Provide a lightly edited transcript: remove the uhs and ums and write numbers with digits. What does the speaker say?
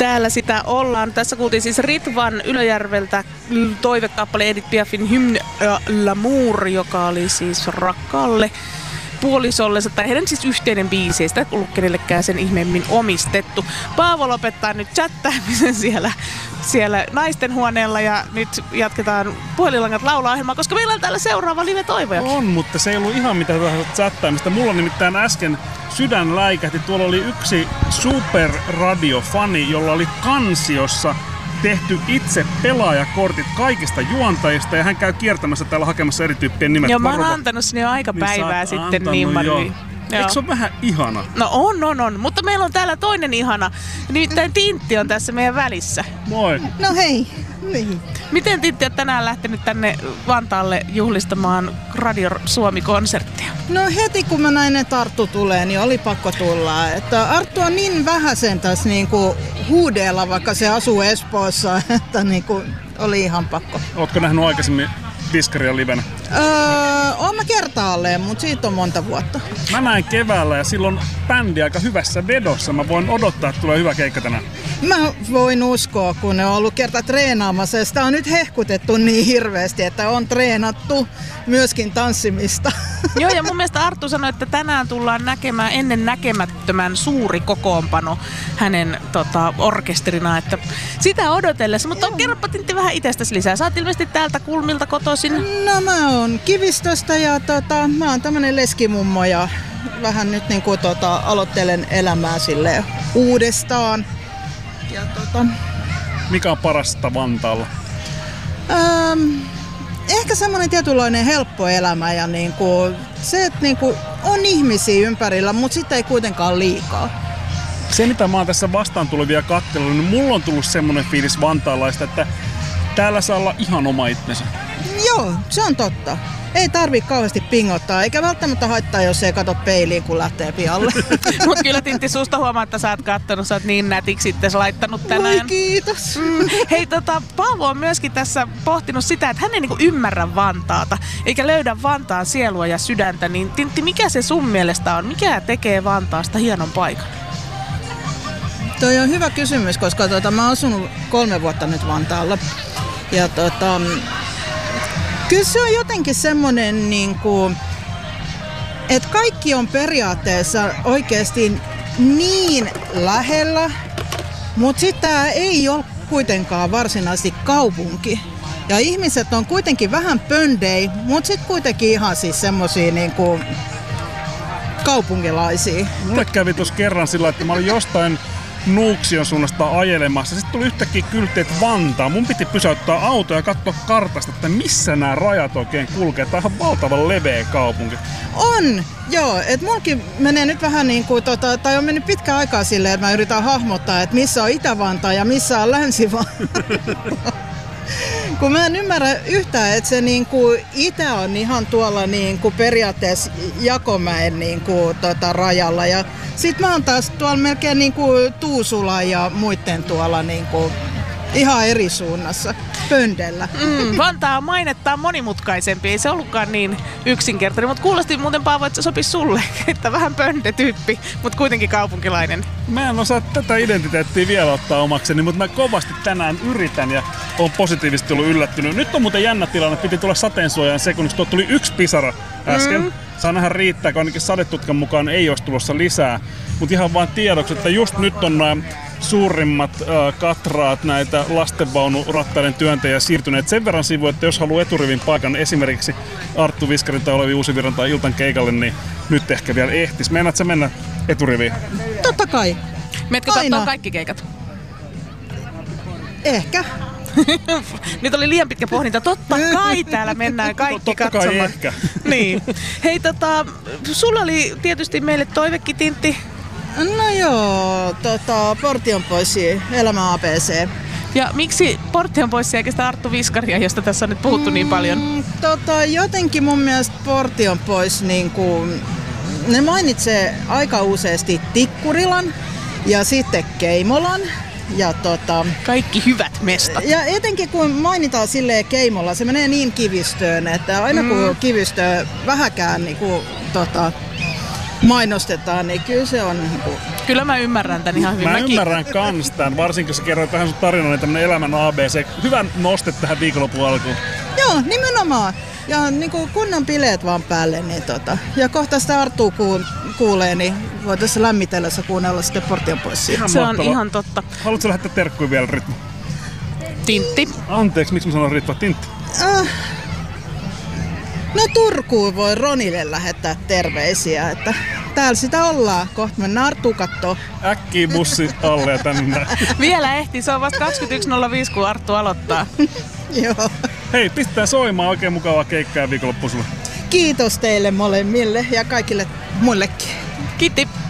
Täällä sitä ollaan. Tässä kuultiin siis Ritvan Ylöjärveltä toivekappale Edith Piafin Hymne l'amour, joka oli siis rakkaalle puolisollensa, tai heidän siis yhteinen biisi, ei sitä ollut kenellekään sen ihmeemmin omistettu. Paavo lopettaa nyt chattaamisen siellä naisten huoneella ja nyt jatketaan Puhelinlangat laulaohjelmaa, koska meillä on täällä seuraava live-toivoja. On, mutta se ei ollut ihan mitään chattaamista. Mulla nimittäin äsken sydän läikähti. Tuolla oli yksi superradiofani, jolla oli kansiossa tehty itse pelaajakortit kaikista juontajista ja hän käy kiertämässä täällä hakemassa eri tyyppien nimet. Joo, mä oon antanut sinne jo aika päivää sitten niin Mari. Eikö se ole vähän ihana? No on. Mutta meillä on täällä toinen ihana. Nimittäin Tintti on tässä meidän välissä. Moi. No hei. Miten Tintti on tänään lähtenyt tänne Vantaalle juhlistamaan Radio Suomi-konserttia? No heti kun mä näin, että Arttu tulee, niin oli pakko tulla. Että Arttu on niin vähäsen tässä niinku huudeella, vaikka se asuu Espoossa, että niinku oli ihan pakko. Ootko nähnyt aikaisemmin Viskaria livenä? Oon mä kertaalleen, mutta siitä on monta vuotta. Mä näin keväällä ja silloin bändi aika hyvässä vedossa. Mä voin odottaa, että tulee hyvä keikka tänään. Mä voin uskoa, kun ne on ollut kerta treenaamassa ja sitä on nyt hehkutettu niin hirveästi, että on treenattu myöskin tanssimista. Joo, ja mun mielestä Arttu sanoi, että tänään tullaan näkemään ennen näkemättömän suuri kokoonpano hänen orkesterina, että sitä odotellessa. Mutta kerropa Tintti vähän itsestäsi lisää. Sä oot ilmeisesti täältä kulmilta kotoisin. No mä oon Kivistöstä ja mä oon tämmönen leskimummo ja vähän nyt niinku aloittelen elämää silleen uudestaan. Ja Mikä on parasta Vantaalla? Ehkä semmoinen tietynlainen helppo elämä ja niinku, se, että niinku on ihmisiä ympärillä, mutta sitten ei kuitenkaan liikaa. Se, mitä mä oon tässä vastaan tulevia katsellut, niin mulla on tullut semmoinen fiilis vantaalaista, että täällä saa olla ihan oma itsensä. Joo, se on totta. Ei tarvii kauheasti pingottaa, eikä välttämättä haittaa, jos ei katso peiliin, kun lähtee pihalle. Mut kyllä Tintti, susta huomaa, että sä oot kattonut, sä oot niin nätiksi itses laittanut tänään. Oi, kiitos. Hei, Paavo on myöskin tässä pohtinut sitä, että hän ei niinku ymmärrä Vantaata, eikä löydä Vantaan sielua ja sydäntä. Niin Tintti, mikä se sun mielestä on? Mikä tekee Vantaasta hienon paikan? Toi on hyvä kysymys, koska mä oon asunut 3 vuotta nyt Vantaalla. Ja kyllä se on jotenkin semmonen niinku, että kaikki on periaatteessa oikeasti niin lähellä, mutta sitten tää ei ole kuitenkaan varsinaisesti kaupunki. Ja ihmiset on kuitenkin vähän pöndei, mutta sitten kuitenkin ihan siis semmosia niinku kaupunkilaisia. Mulle kävi tuossa kerran sillä, että mä olin jostain Nuuksion suunnasta ajelemassa. Sitten tuli yhtäkkiä kyltti, että Vantaa. Mun piti pysäyttää auto ja katsoa kartasta, että missä nämä rajat oikein kulkee. Tää on valtavan leveä kaupunki. On, joo. Et munkin menee nyt vähän niin kuin, tai on mennyt pitkä aikaa silleen, että mä yritän hahmottaa, että missä on Itä-Vantaa ja missä on Länsi-Vantaa. Kun mä en ymmärrä yhtään, että se niinku itä on ihan tuolla niinku periaatteessa Jakomäen niinku rajalla ja sit mä oon taas tuolla melkein niinku Tuusula ja muiden tuolla niinku ihan eri suunnassa, pöndellä. Vantaa mainettaan monimutkaisempi, ei se ollutkaan niin yksinkertainen, mutta kuulosti muuten Paavo, että se sopisi sulle, että vähän pöndetyyppi, mutta kuitenkin kaupunkilainen. Mä en osaa tätä identiteettiä vielä ottaa omakseni, mutta mä kovasti tänään yritän ja oon positiivisesti ollut yllättynyt. Nyt on muuten jännä tilanne, piti tulla sateensuojaan sekunniksi, tuo tuli 1 pisara äsken. Saa nähdä riittääkö, ainakin sadetutkan mukaan ei olisi tulossa lisää, mutta ihan vaan tiedoksi, että just nyt on nämä suurimmat katraat näitä lastenvaunurattaiden työntäjiä siirtyneet sen verran sivuun, että jos haluaa eturivin paikan esimerkiksi Arttu Viskarin tai Olevi Uusivirran tai Iltan keikalle, niin nyt ehkä vielä ehtis. Meinaat sä mennä eturiviin? Totta kai. Meetkö katsoa kaikki keikat? Ehkä. Nyt oli liian pitkä pohdinta. Totta kai täällä mennään kaikki katsomaan. Totta kai ehkä. Niin. Hei, sulla oli tietysti meille toivekin, Tintti. No joo, Portion Poissi, Elämä ABC. Ja miksi Portion Poissi eikä sitä Arttu Viskaria, josta tässä on nyt puhuttu niin paljon? Jotenkin mun mielestä Portion Pois niinku, ne mainitsee aika useasti Tikkurilan ja sitten Keimolan. Ja kaikki hyvät mestat. Ja etenkin kun mainitaan silleen Keimolla, se menee niin kivistöön, että aina kun kivistö vähäkään niinku, mainostetaan, niin kyllä se on niin kuin... Kyllä mä ymmärrän tän ihan hyvin. Mä ymmärrän kans tän, varsinkin jos sä kerroit vähän sun tarinan, niin tämmönen elämän ABC. Hyvä noste tähän viikonlopun alkuun. Joo, nimenomaan. Ja niin kuin kunnon bileet vaan päälle. Niin ja kohta sitä Arttua kuulee, niin voitaisiin lämmitellessä kuunnella sitten Portion pois siitä. Se on ihan totta. Haluatko lähettää terkkuja vielä, Ritva? Tintti. Anteeksi, miksi mä sanon Ritva? Tintti. No Turkuun voi Ronille lähettää terveisiä, että täällä sitä ollaan. Kohta mennään Arttua kattoo. Äkkiä bussi alle ja tänne. Vielä ehti, se on vasta 21.05, kun Arttu aloittaa. Joo. Hei, pistetään soimaan, oikein mukavaa keikkaa viikonloppu sulle. Kiitos teille molemmille ja kaikille muillekin. Kiitti.